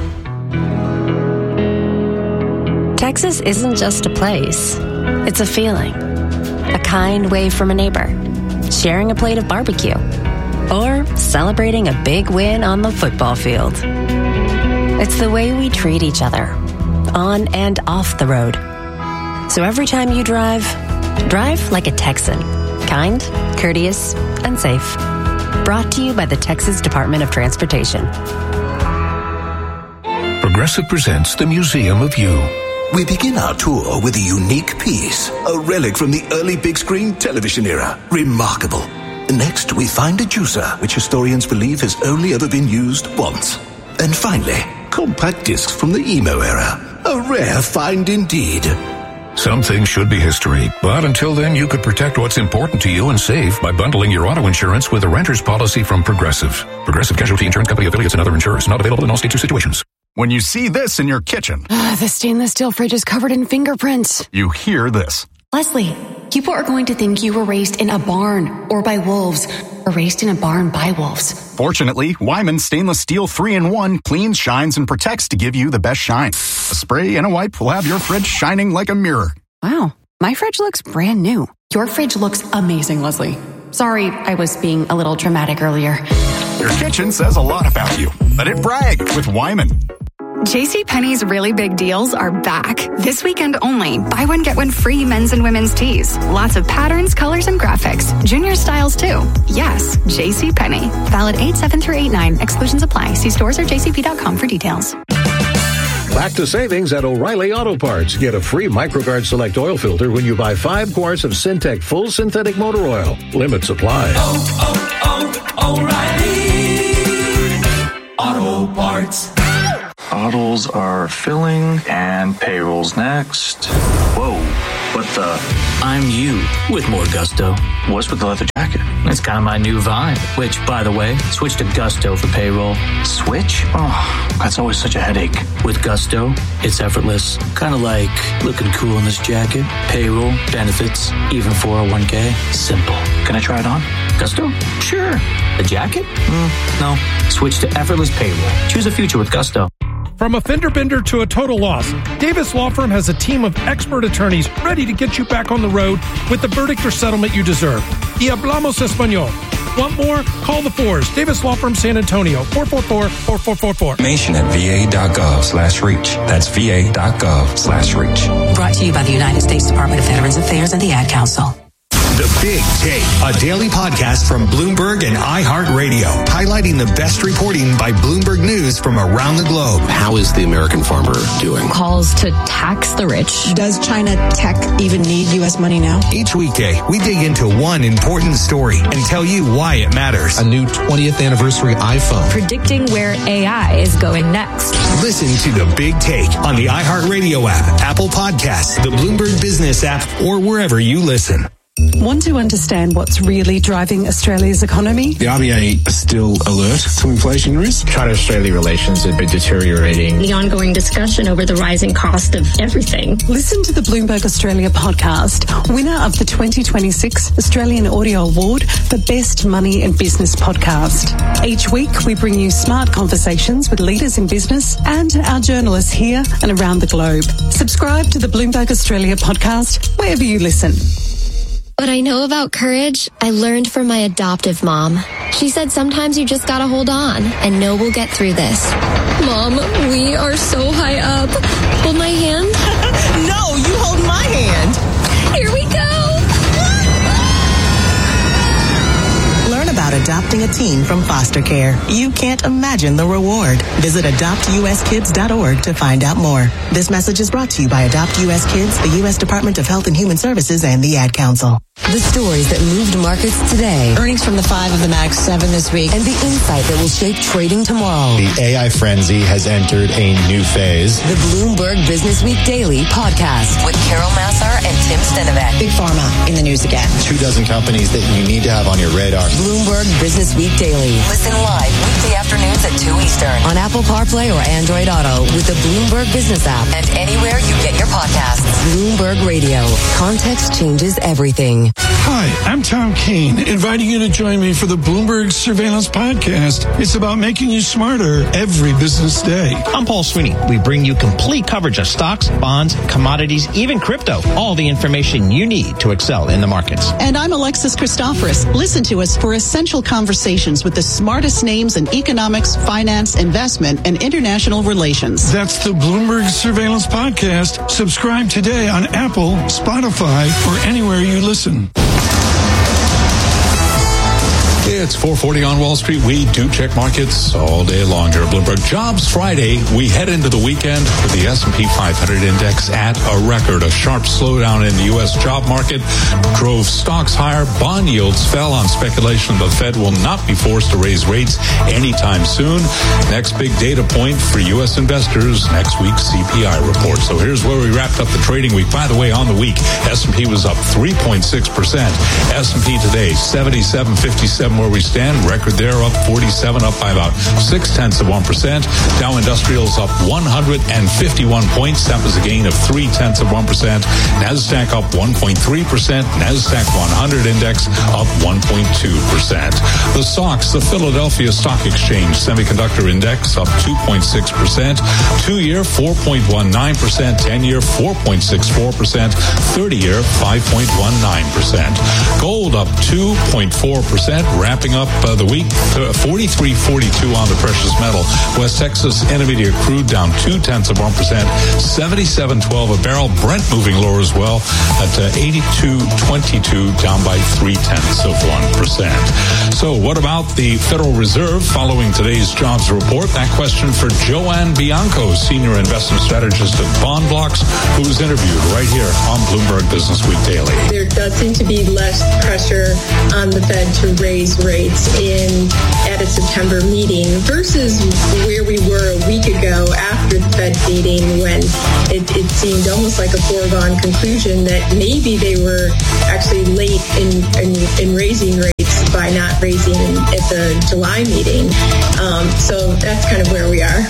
Texas isn't just a place. It's a feeling. A kind wave from a neighbor. Sharing a plate of barbecue. Or celebrating a big win on the football field. It's the way we treat each other, on and off the road. So every time you drive, drive like a Texan. Kind, courteous, and safe. Brought to you by the Texas Department of Transportation. Progressive presents the Museum of You. We begin our tour with a unique piece, a relic from the early big screen television era. Remarkable. Next, we find a juicer, which historians believe has only ever been used once. And finally, compact discs from the emo era. A rare find indeed. Some things should be history, but until then, you could protect what's important to you and save by bundling your auto insurance with a renter's policy from Progressive. Progressive Casualty Insurance Company affiliates and other insurers. Not available in all states or situations. When you see this in your kitchen, uh, the stainless steel fridge is covered in fingerprints. You hear this. Leslie, people are going to think you were raised in a barn or by wolves, or raised in a barn by wolves. Fortunately, Wyman Stainless Steel three in one cleans, shines, and protects to give you the best shine. A spray and a wipe will have your fridge shining like a mirror. Wow, my fridge looks brand new. Your fridge looks amazing, Leslie. Sorry, I was being a little dramatic earlier. Your kitchen says a lot about you. Let it brag with Wyman. JCPenney's really big deals are back. This weekend only. Buy one, get one free men's and women's tees. Lots of patterns, colors, and graphics. Junior styles, too. Yes, JCPenney. Valid eight seven through eight nine. Exclusions apply. See stores or j c p dot com for details. Back to savings at O'Reilly Auto Parts. Get a free MicroGuard Select oil filter when you buy five quarts of Syntec Full Synthetic Motor Oil. Limit supply. Oh, oh, oh, O'Reilly Auto Parts. Bottles are filling and payrolls next. Whoa, what the? I'm you with more gusto. What's with the leather jacket? It's kind of my new vibe, which, by the way, switch to Gusto for payroll. Switch? Oh, that's always such a headache. With Gusto, it's effortless. Kind of like looking cool in this jacket. Payroll, benefits, even four oh one k. Simple. Can I try it on? Gusto? Sure. The jacket? Mm, no. Switch to effortless payroll. Choose a future with Gusto. From a fender bender to a total loss, Davis Law Firm has a team of expert attorneys ready to get you back on the road with the verdict or settlement you deserve. Y hablamos español. Want more? Call the fours. Davis Law Firm San Antonio, four four four, four four four four. Information at va.gov slash reach. That's va.gov slash reach. Brought to you by the United States Department of Veterans Affairs and the Ad Council. The Big Take, a daily podcast from Bloomberg and iHeartRadio, highlighting the best reporting by Bloomberg News from around the globe. How is the American farmer doing? Calls to tax the rich. Does China tech even need U S money now? Each weekday, we dig into one important story and tell you why it matters. A new twentieth anniversary iPhone. Predicting where A I is going next. Listen to The Big Take on the iHeartRadio app, Apple Podcasts, the Bloomberg Business app, or wherever you listen. Want to understand what's really driving Australia's economy? The R B A is still alert to inflation risk. China-Australia relations have been deteriorating. The ongoing discussion over the rising cost of everything. Listen to the Bloomberg Australia podcast, winner of the twenty twenty-six Australian Audio Award for Best Money and Business Podcast. Each week, we bring you smart conversations with leaders in business and our journalists here and around the globe. Subscribe to the Bloomberg Australia podcast wherever you listen. What I know about courage, I learned from my adoptive mom. She said sometimes you just gotta hold on and know we'll get through this. Mom, we are so high up. Hold my hand. No, you hold my hand. Here we go. Learn about adopting a teen from foster care. You can't imagine the reward. Visit adopt u s kids dot org to find out more. This message is brought to you by Adopt U S Kids, the U S Department of Health and Human Services, and the Ad Council. The stories that moved markets today. Earnings from the five of the Max seven this week. And the insight that will shape trading tomorrow. The A I frenzy has entered a new phase. The Bloomberg Business Week Daily podcast with Carol Massar and Tim Stenovec. Big Pharma in the news again. Two dozen companies that you need to have on your radar. Bloomberg Business Week Daily. Listen live weekday afternoons at two Eastern on Apple CarPlay or Android Auto with the Bloomberg Business app and anywhere you get your podcasts. Bloomberg Radio. Context changes everything. Hi, I'm Tom Keene, inviting you to join me for the Bloomberg Surveillance Podcast. It's about making you smarter every business day. I'm Paul Sweeney. We bring you complete coverage of stocks, bonds, commodities, even crypto. All the information you need to excel in the markets. And I'm Alexis Christoforous. Listen to us for essential conversations with the smartest names in economics, finance, investment, and international relations. That's the Bloomberg Surveillance Podcast. Subscribe today on Apple, Spotify, or anywhere you listen. It's four forty on Wall Street. We do check markets all day long here at Bloomberg. Jobs Friday. We head into the weekend with the S and P five hundred index at a record. A sharp slowdown in the U S job market drove stocks higher. Bond yields fell on speculation the Fed will not be forced to raise rates anytime soon. Next big data point for U S investors, next week's C P I report. So here's where we wrapped up the trading week. By the way, on the week, S and P was up three point six percent. S and P today, seventy-seven fifty-seven where we stand. Record there up forty-seven, up by about six tenths of one percent. Dow Industrials up one hundred fifty-one points. That was a gain of three tenths of one percent. NASDAQ up one point three percent. NASDAQ one hundred index up one point two percent. The stocks, the Philadelphia Stock Exchange Semiconductor Index up two point six percent. Two-year, four point one nine percent. Ten-year, four point six four percent. thirty-year, five point one nine percent. Gold up two point four percent, wrapping up uh, the week forty-three forty-two on the precious metal. West Texas Intermediate crude down two-tenths of one percent. seventy-seven twelve a barrel. Brent moving lower as well at uh, eighty-two twenty-two, down by three-tenths of one percent. So what about the Federal Reserve following today's jobs report? That question for Joanne Bianco, Senior Investment Strategist at Bond Blocks, who was interviewed right here on Bloomberg Business Week Daily. There does seem to be less pressure on the Fed to raise rates in at a September meeting versus where we were a week ago after the Fed meeting, when it, it seemed almost like a foregone conclusion that maybe they were actually late in, in, in raising rates by not raising at the July meeting. Um, so that's kind of where we are.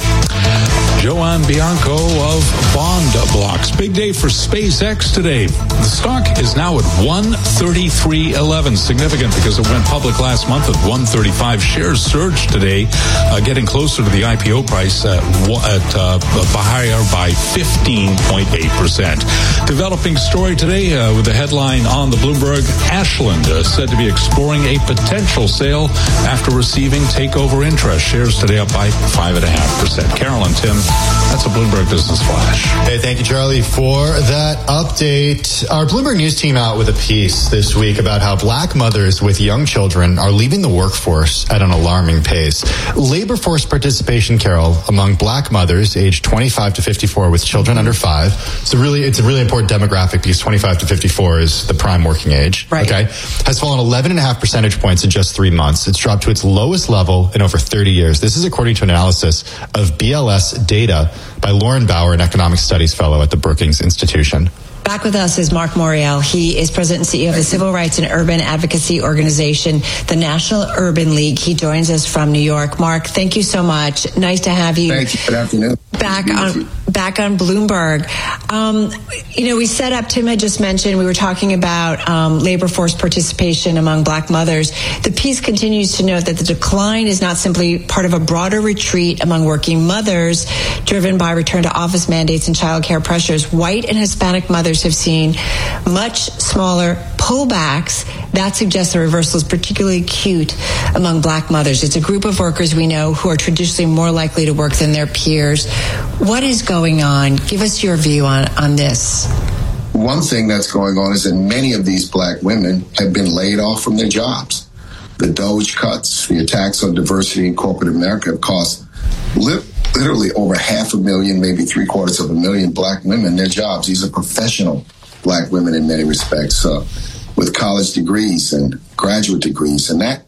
Joanne Bianco of Bond Blocks. Big day for SpaceX today. The stock is now at one thirty-three eleven. Significant because it went public last month at one thirty-five. Shares surged today, uh, getting closer to the I P O price at, at uh, higher by fifteen point eight percent. Developing story today uh, with the headline on the Bloomberg. Ashland uh, said to be exploring a potential sale after receiving takeover interest. Shares today up by five point five percent. Carolyn, Tim, that's a Bloomberg Business Flash. Hey, thank you, Charlie, for that update. Our Bloomberg News team out with a piece this week about how black mothers with young children are leaving the workforce at an alarming pace. Labor force participation, Carol, among black mothers aged twenty-five to fifty-four with children under five. So really, it's a really important demographic because twenty-five to fifty-four is the prime working age. Right. Okay. Has fallen eleven and a half percentage points in just three months. It's dropped to its lowest level in over thirty years. This is according to an analysis of B L S data by Lauren Bauer, an economic studies fellow at the Brookings Institution. Back with us is Mark Morial. He is president and C E O of the Civil Rights and Urban Advocacy Organization, the National Urban League. He joins us from New York. Mark, thank you so much. Nice to have you. Thank you. Good afternoon. Back on back on Bloomberg. Um, you know, we set up, Tim had just mentioned, we were talking about um, labor force participation among black mothers. The piece continues to note that the decline is not simply part of a broader retreat among working mothers driven by return to office mandates and childcare pressures. White and Hispanic mothers have seen much smaller pullbacks. That suggests the reversal is particularly acute among black mothers. It's a group of workers we know who are traditionally more likely to work than their peers. What is going on? Give us your view on, on this. One thing that's going on is that many of these black women have been laid off from their jobs. The DOGE cuts, the attacks on diversity in corporate America have cost li- literally over half a million, maybe three quarters of a million black women their jobs. These are professional black women in many respects, uh, with college degrees and graduate degrees. And that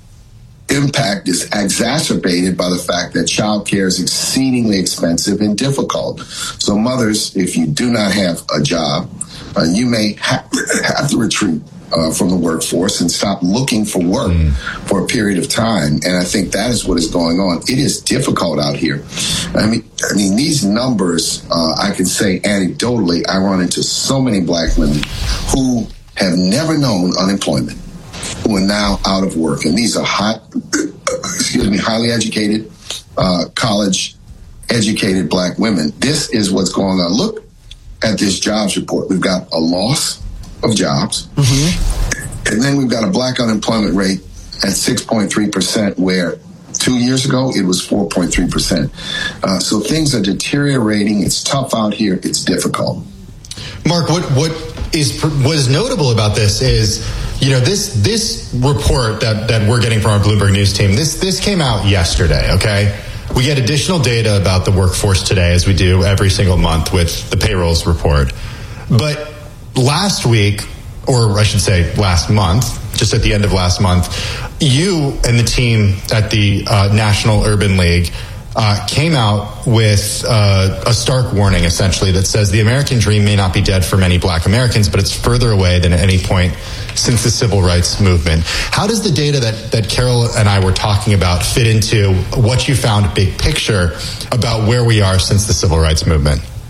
impact is exacerbated by the fact that child care is exceedingly expensive and difficult. So mothers, if you do not have a job, uh, you may ha- have to retreat uh, from the workforce and stop looking for work mm. for a period of time. And I think that is what is going on. It is difficult out here. I mean, I mean, these numbers, uh, I can say anecdotally, I run into so many black women who have never known unemployment, who are now out of work. And these are hot, excuse me, highly educated, uh, college educated black women. This is what's going on. Look at this jobs report. We've got a loss of jobs. Mm-hmm. And then we've got a black unemployment rate at six point three percent, where two years ago it was four point three percent. Uh, so things are deteriorating. It's tough out here. It's difficult. Mark, what, what is, what is notable about this is, you know, this this report that, that we're getting from our Bloomberg News team, this this came out yesterday, okay? We get additional data about the workforce today, as we do every single month with the payrolls report. But last week, or I should say last month, just at the end of last month, you and the team at the uh, National Urban League Uh, came out with uh, a stark warning, essentially, that says the American dream may not be dead for many black Americans, but it's further away than at any point since the civil rights movement. How does the data that, that Carol and I were talking about fit into what you found big picture about where we are since the civil rights movement?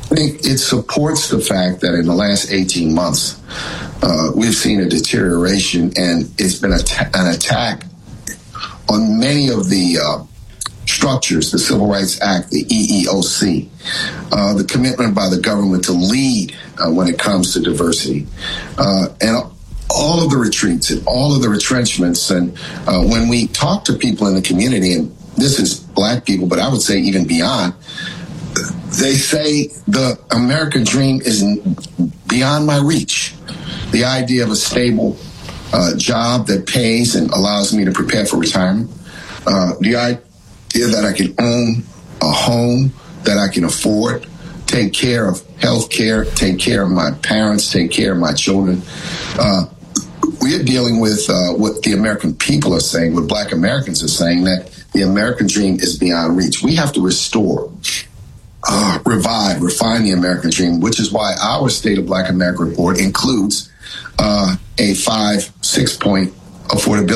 think it supports the fact that in the last eighteen months, uh, we've seen a deterioration, and it's been a ta- an attack on many of the uh, structures, the Civil Rights Act, the E E O C, uh, the commitment by the government to lead uh, when it comes to diversity, uh, and all of the retreats and all of the retrenchments. And uh, when we talk to people in the community, and this is black people, but I would say even beyond, they say the American dream is beyond my reach. The idea of a stable uh, job that pays and allows me to prepare for retirement, uh, the idea that I can own a home that I can afford, take care of health care, take care of my parents, take care of my children. Uh, we're dealing with uh, what the American people are saying, what black Americans are saying, that the American dream is beyond reach. We have to restore, uh, revive, refine the American dream, which is why our State of Black America report includes uh, a five, six point affordability